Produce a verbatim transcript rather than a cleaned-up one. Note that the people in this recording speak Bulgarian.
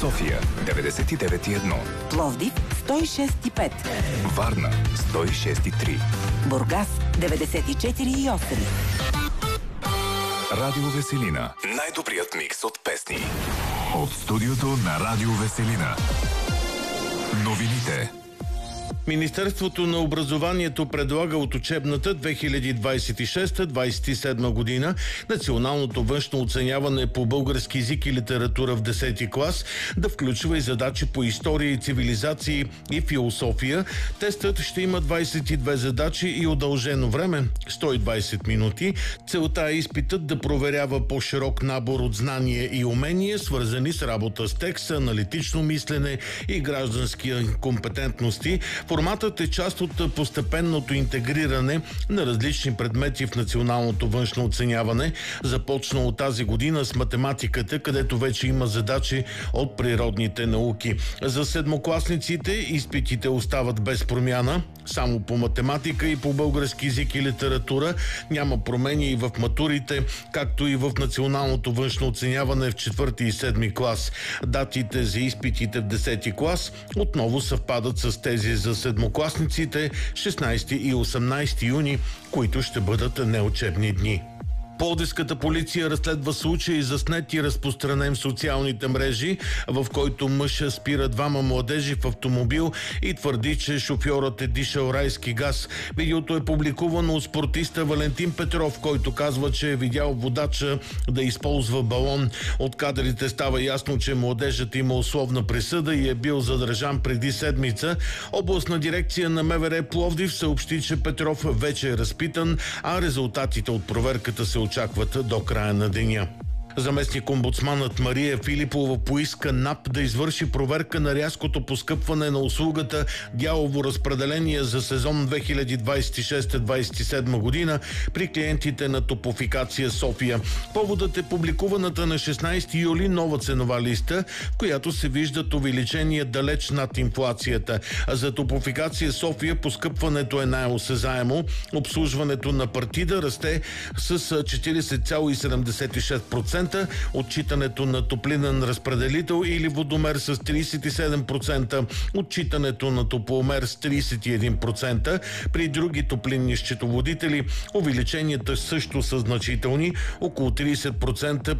София деветдесет и девет и едно, Пловдив сто и шест и пет, Варна сто и шест и три, Бургас деветдесет и четири и осем. Радио Веселина. Най-добрият микс от песни. От студиото на Радио Веселина. Новините. Министерството на образованието предлага от учебната две хиляди двадесет и шеста двадесет и седма година националното външно оценяване по български език и литература в десети клас да включва и задачи по история и цивилизации и философия. Тестът ще има двадесет и две задачи и удължено време – сто и двадесет минути. Целта е изпитът да проверява по-широк набор от знания и умения, свързани с работа с текст, аналитично мислене и граждански компетентности. Форматът е част от постепенното интегриране на различни предмети в националното външно оценяване, започнало тази година с математиката, където вече има задачи от природните науки. За седмокласниците изпитите остават без промяна, само по математика и по български език и литература. Няма промени и в матурите, както и в националното външно оценяване в четвърти и седми клас. Датите за изпитите в десети клас отново съвпадат с тези за седмокласниците шестнадесети и осемнадесети юни, които ще бъдат неучебни дни. Пловдивската полиция разследва случай заснет и разпространен в социалните мрежи, в който мъж спира двама младежи в автомобил и твърди, че шофьорът е дишал райски газ. Видеото е публикувано от спортиста Валентин Петров, който казва, че е видял водача да използва балон. От кадрите става ясно, че младежът има условна присъда и е бил задържан преди седмица. Областна дирекция на МВР Пловдив съобщи, че Петров вече е разпитан, а резултатите от проверката се очакват до края на деня. Заместник-омбудсманът Мария Филипова поиска НАП да извърши проверка на рязкото поскъпване на услугата дялово разпределение за сезон две хиляди двадесет и шеста двадесет и седма година при клиентите на Топлофикация София. Поводът е публикуваната на шестнадесети юли нова ценова листа, в която се виждат увеличения далеч над инфлацията. За Топлофикация София поскъпването е най-осезаемо. Обслужването на партида расте с четиридесет цяло и седемдесет и шест процента, отчитането на топлинен разпределител или водомер с тридесет и седем процента, отчитането на топломер с тридесет и един процента. При други топлинни счетоводители увеличенията също са значителни, около тридесет процента